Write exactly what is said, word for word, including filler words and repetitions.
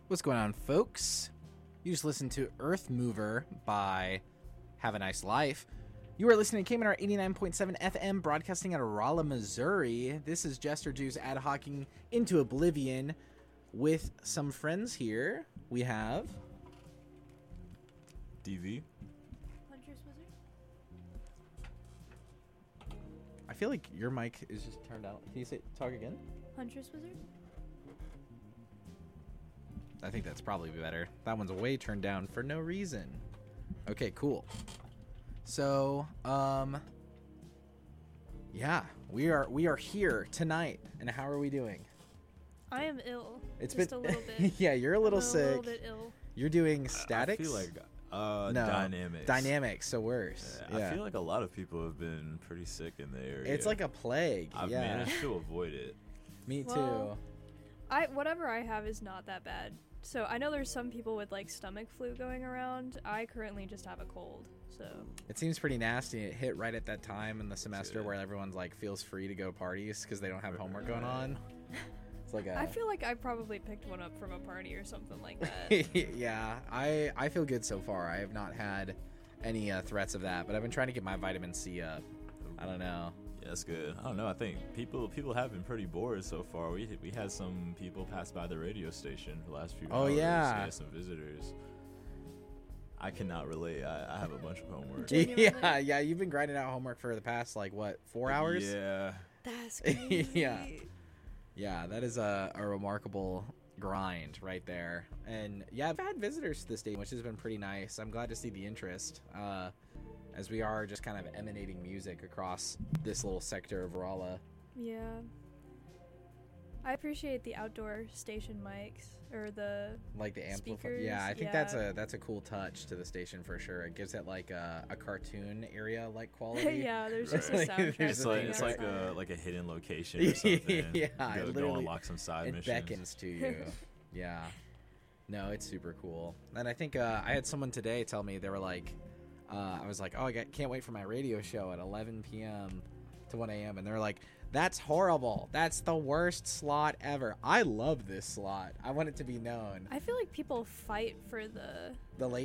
What's going on, folks? You just listened to Earth Mover by Have a Nice Life. You are listening to K M N R eighty-nine point seven F M, broadcasting out of Rolla, Missouri. This is Jester Juice ad hocing into oblivion with some friends here. We have D V. Huntress Wizard. I feel like your mic is just turned out. Can you say talk again? Huntress Wizard. I think that's probably better. That one's way turned down for no reason. Okay, cool. So, um, yeah, we are we are here tonight. And how are we doing? I am ill. It's just been a little bit. yeah, you're a little I'm sick. A little bit ill. You're doing statics. I feel like uh, no, dynamics. Dynamics, so worse. Yeah, Yeah. I feel like a lot of people have been pretty sick in the area. It's like a plague. I've yeah. managed to avoid it. Me too. Well, I whatever I have is not that bad. So I know there's some people with like stomach flu going around. I currently just have a cold. So It seems pretty nasty. It hit right at that time in the semester Yeah. where everyone's like feels free to go parties because they don't have homework going on. It's like a I feel like I probably picked one up from a party or something like that. yeah, I I feel good so far. I have not had any uh, threats of that, but I've been trying to get my vitamin C up. I don't know. Yeah, that's good. I don't know. I think people people have been pretty bored so far. We we had some people pass by the radio station the last few Oh, hours. yeah. We had some visitors. I cannot relate. I, I have a bunch of homework. Genuinely? Yeah, yeah. You've been grinding out homework for the past like what four hours? Yeah. That's crazy. Yeah. Yeah, that is a, a remarkable grind right there. And yeah, I've had visitors to this station, which has been pretty nice. I'm glad to see the interest, uh, as we are just kind of emanating music across this little sector of Rolla. Yeah. I appreciate the outdoor station mics or the Like the amplifier. Speakers, Yeah, I think that's yeah. a that's a cool touch to the station for sure. It gives it like a, a cartoon area like quality. yeah. There's just a Like, soundtrack. there's It's a like thing it's like outside. a like a hidden location or something. Yeah, go, it go literally- unlock some side It missions. beckons to you. Yeah. No, it's super cool. And I think uh, I had someone today tell me, they were like, uh, I was like, oh, I got, can't wait for my radio show at eleven p.m. to one a.m. And they're like, that's horrible. That's the worst slot ever. I love this slot. I want it to be known. I feel like people fight for the The late